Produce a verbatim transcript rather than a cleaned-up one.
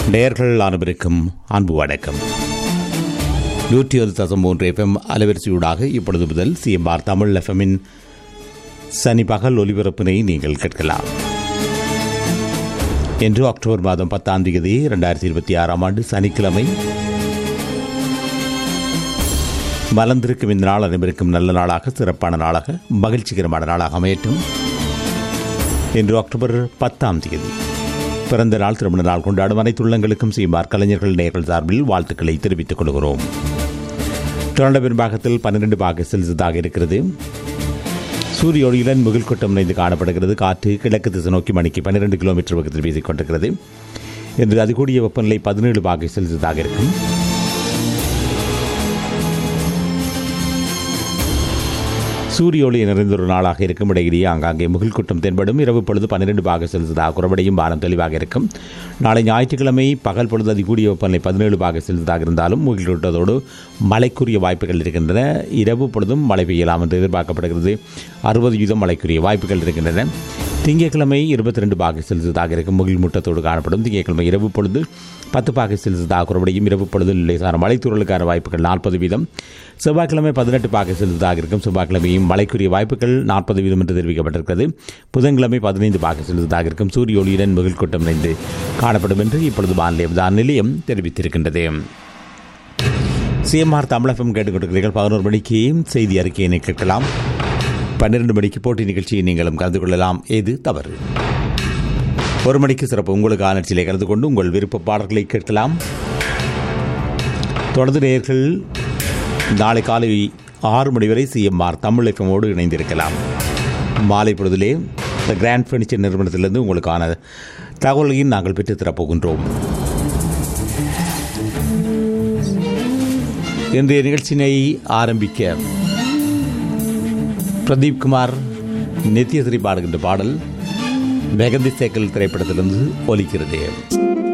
நேயர்கள் அனைவருக்கும் அன்பு வணக்கம். நூற்றி ஒரு தசம் மூன்று எஃப்எம் அலைவரிசையூடாக இப்பொழுது முதல் சிஎம்ஆர் தமிழ் எஃப்எம்மின் சனி பகல் ஒலிபரப்பினை நீங்கள் கேட்கலாம். இன்று அக்டோபர் மாதம் பத்தாம் தேதி இரண்டாயிரத்தி இருபத்தி ஆறாம் ஆண்டு சனிக்கிழமை. மலர்ந்திருக்கும் இந்த நாள் அனைவருக்கும் நல்ல நாளாக, சிறப்பான நாளாக, மகிழ்ச்சிகரமான நாளாக அமையட்டும். இன்று அக்டோபர் பத்தாம் தேதி பிறந்த நாள், திருமண நாள் கொண்டாடும் அனைத்து உள்ளங்களுக்கும் சீமார் கலைஞர்கள் நேயர்கள் சார்பில் வாழ்த்துக்களை தெரிவித்துக் கொள்கிறோம். டொரண்டோ பெரும்பாகத்தில் பன்னிரண்டு பாக செல்சியஸாக இருக்கிறது. சூரிய ஒளியுடன் முகில் கூட்டம் இணைந்து காணப்படுகிறது. காற்று கிழக்கு திசை நோக்கி மணிக்கு பன்னிரண்டு கிலோமீட்டர் வேகத்தில் வீசிக் கொண்டிருக்கிறது. இன்று அதிகூடிய வெப்பநிலை பதினேழு பாக செல்சியஸாக இருக்கும். சூரிய ஒளி நிறைந்த ஒரு நாளாக இருக்கும். இடையிலேயே ஆங்காங்கே முகில் கூட்டம் தென்படும். இரவு பொழுது பன்னிரண்டு பாக செல்சியஸாக குறைவடையும். வானம் தெளிவாக இருக்கும். நாளை ஞாயிற்றுக்கிழமை பகல் பொழுது அதிகூடிய வெப்பநிலை பதினேழு பாக செல்சியஸாக இருந்தாலும் முகில் கூட்டத்தோடு மழைக்குரிய வாய்ப்புகள் இருக்கின்றன. இரவு பொழுதும் மழை பெய்யலாம் என்று எதிர்பார்க்கப்படுகிறது. அறுபது வீதம் மழைக்குரிய வாய்ப்புகள் இருக்கின்றன. திங்கட்கிழமை இருபத்தி ரெண்டு பாக செல்சியஸாக இருக்கும். முகில் மூட்டத்தோடு காணப்படும். திங்கட்கிழமை இரவு பொழுது பத்து பாக செல்சியஸாக குறைவடையும். இரவு பொழுது லேசான மழைத்தூறலுக்கான வாய்ப்புகள் நாற்பது வீதம். செவ்வாய்க்கிழமை பதினெட்டு பாக செல்சியஸாக இருக்கும். செவ்வாய்க்கிழமையும் மழைக்குரிய வாய்ப்புகள் நாற்பது வீதம் என்று தெரிவிக்கப்பட்டிருக்கிறது. புதன்கிழமை பதினைந்து பாக செல்சியஸாக இருக்கும். சூரிய ஒளியுடன் முகில் கூட்டம் இணைந்து காணப்படும் என்று இப்பொழுது வானிலை நிலையம் தெரிவித்திருக்கின்றது. சிஎம்ஆர் தமிழ் எஃப்எம் கேட்டுக்கொண்டிருக்கிறீர்கள். பதினோரு மணிக்கு செய்தி அறிக்கையினை கேட்கலாம். பன்னிரண்டு மணிக்கு போட்டி நிகழ்ச்சியை நீங்களும் கலந்து கொள்ளலாம். ஏது தவறு? ஒரு மணிக்கு சிறப்பு உங்களுக்கான நிகழ்ச்சியிலே கலந்து கொண்டு உங்கள் விருப்ப பாடல்களை கேட்கலாம். தொடர்ந்து நேயர்கள் நாளை காலை ஆறு மணி வரை சிஎம்ஆர் தமிழ் எஃப்எம்மோடு இணைந்திருக்கலாம். மாலை பொழுதிலே த கிராண்ட் ஃபர்னிச்சர் நிறுவனத்திலிருந்து உங்களுக்கான தகவல்களையும் நாங்கள் பெற்றுத் தரப்போகின்றோம். இன்றைய நிகழ்ச்சியினை ஆரம்பிக்க பிரதீப் குமார் நித்யஸ்ரீ பாடுகின்ற பாடல் மெகந்தி சேக்கல் திரைப்படத்திலிருந்து ஒலிக்கிறது.